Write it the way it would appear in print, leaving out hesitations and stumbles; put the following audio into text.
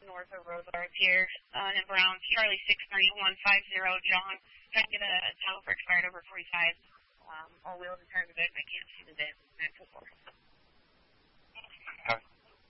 north of Rosards here, in Browns, Charlie 63150, John. Trying to get a title for expired over 45. All wheels and tires are good, I can't see the bit. 924.